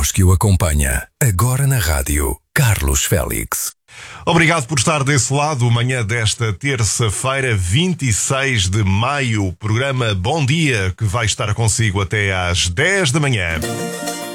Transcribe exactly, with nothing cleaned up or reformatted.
voz que o acompanha, agora na rádio, Carlos Félix. Obrigado por estar desse lado. Manhã desta terça-feira, vinte e seis de maio, programa Bom Dia, que vai estar consigo até às dez da manhã.